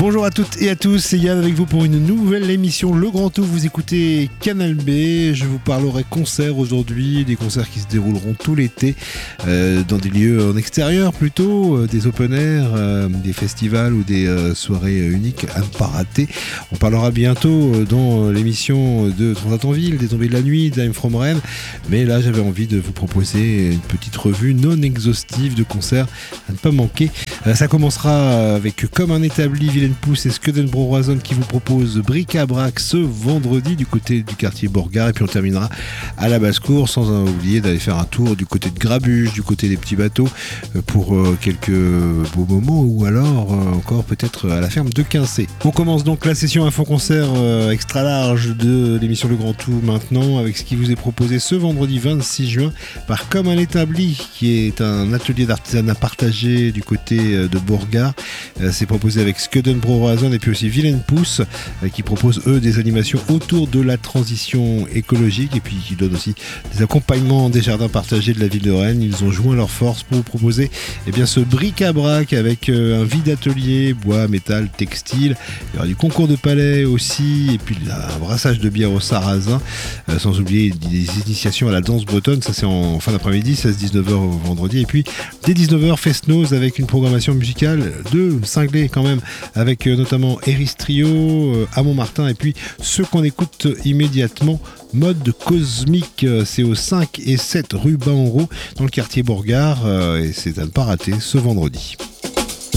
Bonjour à toutes et à tous, c'est Yann avec vous pour une nouvelle émission Le Grand Tour. Vous écoutez Canal B, je vous parlerai concerts aujourd'hui, des concerts qui se dérouleront tout l'été dans des lieux en extérieur plutôt, des open air, des festivals ou des soirées uniques à ne pas rater. On parlera bientôt dans l'émission de Transat-en-Ville, des Tombées de la Nuit, d'Im From Rennes, mais là j'avais envie de vous proposer une petite revue non exhaustive de concerts à ne pas manquer. Ça commencera avec Comme un établi, Vilaine Pousse et Skeudenbrough-Roazhon qui vous propose Bric-à-Brac ce vendredi du côté du quartier Borgard, et puis on terminera à la Basse-Cour sans oublier d'aller faire un tour du côté de Grabuge, du côté des petits bateaux pour quelques beaux moments, ou alors encore peut-être à la ferme de Quincé. On commence donc la session info-concert extra large de l'émission Le Grand Tour maintenant avec ce qui vous est proposé ce vendredi 26 juin par Comme un établi, qui est un atelier d'artisanat partagé du côté de Borgard. C'est proposé avec Skeudenbrough-Roazhon et puis aussi Vilaine Pousse qui propose eux des animations autour de la transition écologique et puis qui donnent aussi des accompagnements des jardins partagés de la ville de Rennes. Ils ont joint leurs forces pour vous proposer ce bric-à-brac avec un vide atelier, bois, métal, textile. Il y aura du concours de palais aussi et puis un brassage de bière au sarrasin, sans oublier des initiations à la danse bretonne. Ça c'est en fin d'après-midi, 16-19h au vendredi, et puis dès 19h Fest-Noz avec une programmation musicale de cinglé quand même, avec notamment Eris Trio à Montmartin, et puis ceux qu'on écoute immédiatement, Mode Cosmique, c'est au 5 et 7 rue Baonro dans le quartier Borgard, et c'est à ne pas rater ce vendredi.